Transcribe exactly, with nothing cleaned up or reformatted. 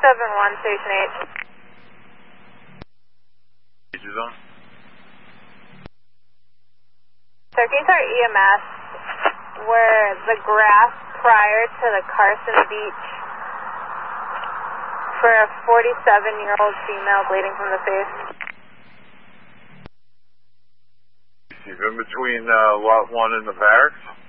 seven one, Station eight. Danger zone. Sir, can you start E M S where the grass prior to the Carson Beach for a forty-seven-year-old female bleeding from the face? In between uh, lot one and the barracks.